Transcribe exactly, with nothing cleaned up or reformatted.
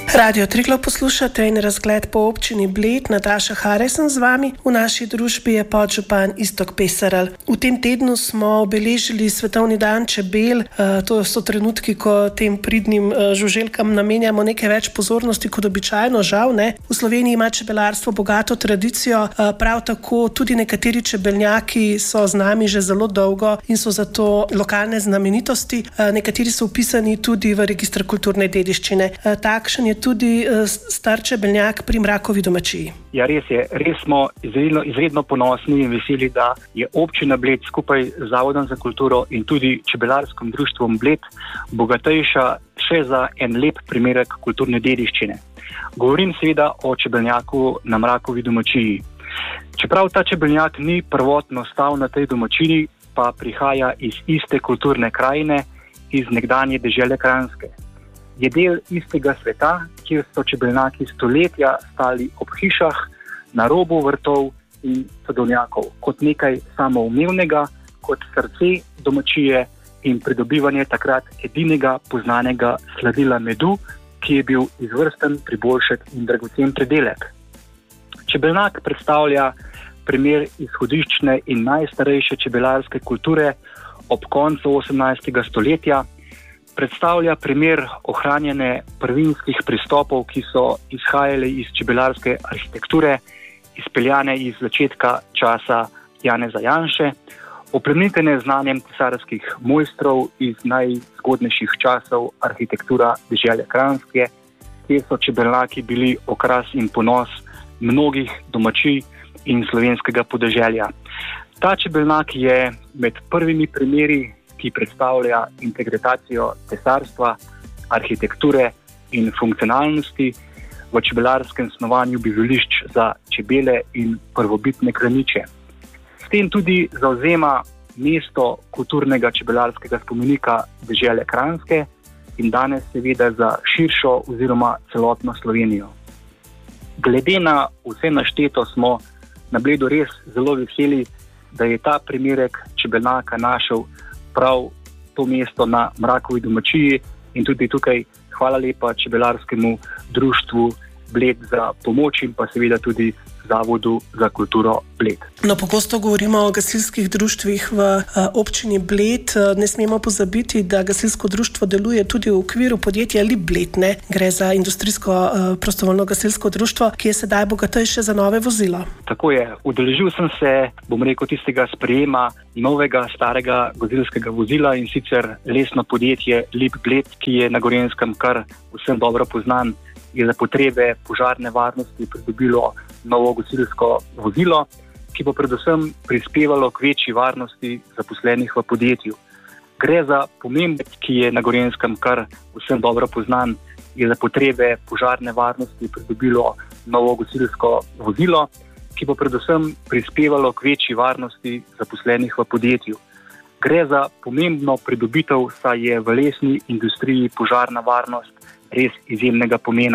Radio Triglav poslušate in razgled po občini Bled. Nataša Hare sem z vami. V naši družbi je podžupan Iztok Pesarel. V tem tednu smo obeležili Svetovni dan čebel. To so trenutki, ko tem pridnim žuželkam namenjamo nekaj več pozornosti kot običajno. Žal, ne. V Sloveniji ima čebelarstvo bogato tradicijo. Prav tako tudi nekateri čebelnjaki so z nami že zelo dolgo in so zato lokalne znamenitosti. Nekateri so vpisani tudi v register kulturne dediščine. Takšen je tudi star čebelnjak pri Mrakovi domačiji. Ja, res je. Res smo izredno, izredno ponosni in veseli, da je občina Bled skupaj z Zavodom za kulturo in tudi čebelarskim društvom Bled bogatejša še za en lep primerek kulturne dediščine. Govorim seveda o čebelnjaku na Mrakovi domačiji. Čeprav ta čebelnjak ni prvotno stal na tej domačini, pa prihaja iz iste kulturne krajine, iz nekdanje dežele Kranjske. Je del istega sveta, kjer so čebelnjaki stoletja stali ob hišah, na robu vrtov in sadovnjakov, kot nekaj samoumevnega, kot srce domačije in pridobivanje takrat edinega poznanega sladila medu, ki je bil izvrsten priboljšek in dragocen pridelek. Čebelnjak predstavlja primer izhodiščne in najstarejše čebelarske kulture ob koncu osemnajstega stoletja, predstavlja primer ohranjene prvinskih pristopov, ki so izhajali iz čebelarske arhitekture, izpeljane iz začetka časa Janeza Janše, oplemenitene znanjem cesarskih mojstrov iz najzgodnejših časov arhitektura dežele Kranjske, kjer so čebelnjaki bili okras in ponos mnogih domačij in slovenskega podeželja. Ta čebelnjak je med prvimi primeri, ki predstavlja integritacijo cesarstva, arhitekture in funkcionalnosti v čebelarskem snovanju bivališč za čebele in prvobitne kraniče. S tem tudi zavzema mesto kulturnega čebelarskega spomenika dežele Kranjske in danes seveda za širšo oziroma celotno Slovenijo. Glede na vse našteto smo na Bledu res zelo veseli, da je ta primerek čebelnjaka našel prav to mesto na Mrakovi domačiji in tudi tukaj hvala lepa čebelarskemu društvu Bled za pomoč in pa seveda tudi Zavodu za kulturo Bled. No, pogosto govorimo o gasilskih društvih v uh, občini Bled. Ne smemo pozabiti, da gasilsko društvo deluje tudi v okviru podjetja Lip Bled, ne? Gre za industrijsko uh, prostovoljno gasilsko društvo, ki je sedaj bogatejše za nove vozila. Tako je. Udeležil sem se, bom rekel, tistega sprejema novega starega gasilskega vozila in sicer lesno podjetje Lip Bled, ki je na Gorenjskem kar vsem dobro poznan, je za potrebe požarne varnosti pridobilo novo gasilsko vozilo, ki bo predvsem prispevalo k večji varnosti zaposlenih v podjetju. Gre za pomembek, ki je na Gorenjskem kar vsem dobro poznan, je za potrebe požarne varnosti pridobilo novo gasilsko vozilo, ki bo predvsem prispevalo k večji varnosti zaposlenih v podjetju. Gre za pomembno pridobitev, saj je v lesni industriji požarna varnost res izjemnega pomena.